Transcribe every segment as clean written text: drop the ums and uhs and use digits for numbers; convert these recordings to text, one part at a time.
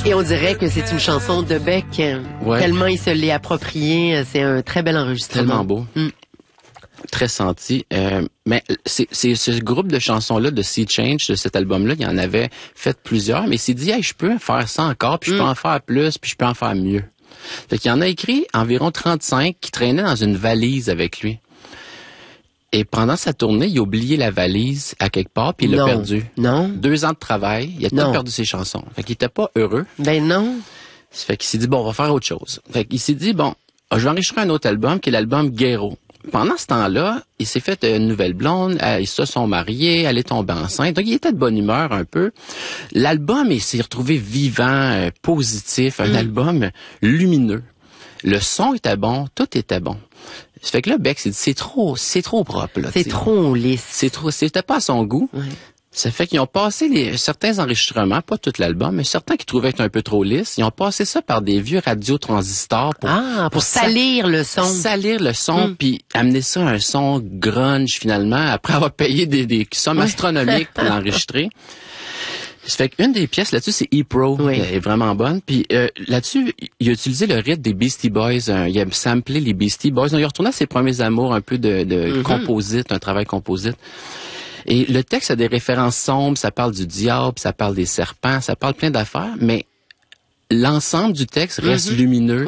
Et on dirait que c'est une chanson de Beck. Ouais. Tellement il se l'est approprié. C'est un très bel enregistrement. Tellement beau. Très senti. Mais c'est ce groupe de chansons-là, de Sea Change, de cet album-là, il y en avait fait plusieurs, mais il s'est dit, hey, je peux faire ça encore, puis je peux en faire plus, puis je peux en faire mieux. Fait qu'il en a écrit environ 35 qui traînaient dans une valise avec lui. Et pendant sa tournée, il a oublié la valise à quelque part, puis il l'a perdu. Non. 2 ans de travail, il a tout perdu ses chansons. Fait qu'il était pas heureux. Ben non. Fait qu'il s'est dit, bon, on va faire autre chose. Fait qu'il s'est dit, bon, je vais enregistrer un autre album, qui est l'album Guéro. Pendant ce temps-là, il s'est fait une nouvelle blonde, ils se sont mariés, elle est tombée enceinte, donc il était de bonne humeur un peu. L'album, il s'est retrouvé vivant, positif, un album lumineux. Le son était bon, tout était bon. Ça fait que là, Beck s'est dit, c'est trop propre, là. C'est trop lisse. C'était pas à son goût. Ouais. Ça fait qu'ils ont passé certains enregistrements, pas tout l'album, mais certains qu'ils trouvaient être un peu trop lisses, ils ont passé ça par des vieux radiotransistors pour salir le son. Salir le son, puis amener ça à un son grunge, finalement, après avoir payé des sommes astronomiques pour l'enregistrer. Ça fait qu'une des pièces là-dessus, c'est E-Pro, qui est vraiment bonne. Puis là-dessus, il a utilisé le rythme des Beastie Boys. Il a samplé les Beastie Boys. Donc, il a retourné à ses premiers amours, un peu de composite, un travail composite. Et le texte a des références sombres, ça parle du diable, ça parle des serpents, ça parle plein d'affaires, mais l'ensemble du texte reste lumineux,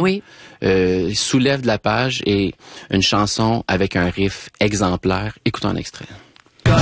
soulève de la page et une chanson avec un riff exemplaire. Écoutons un extrait.